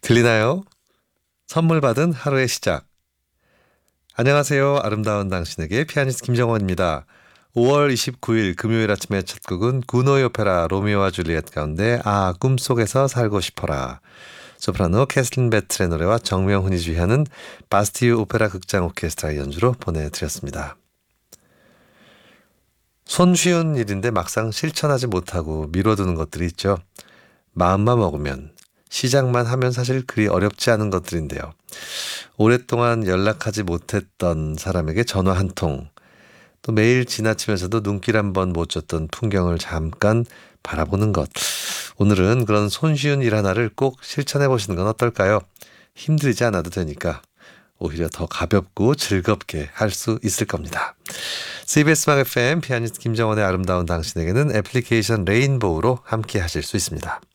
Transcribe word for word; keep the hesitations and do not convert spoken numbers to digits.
들리나요? 선물 받은 하루의 시작. 안녕하세요. 아름다운 당신에게 피아니스트 김정원입니다. 오월 이십구일 금요일 아침의 첫 곡은 구노의 오페라 로미오와 줄리엣 가운데 아 꿈속에서 살고 싶어라. 소프라노 캐슬린 베틀의 노래와 정명훈이 주휘하는 바스티유 오페라 극장 오케스트라의 연주로 보내드렸습니다. 손쉬운 일인데 막상 실천하지 못하고 미뤄두는 것들이 있죠. 마음만 먹으면, 시작만 하면 사실 그리 어렵지 않은 것들인데요. 오랫동안 연락하지 못했던 사람에게 전화 한 통, 또 매일 지나치면서도 눈길 한번 못 줬던 풍경을 잠깐 바라보는 것. 오늘은 그런 손쉬운 일 하나를 꼭 실천해 보시는 건 어떨까요? 힘들지 않아도 되니까 오히려 더 가볍고 즐겁게 할 수 있을 겁니다. 씨비에스 막 에프엠 피아니스트 김정원의 아름다운 당신에게는 애플리케이션 레인보우로 함께 하실 수 있습니다.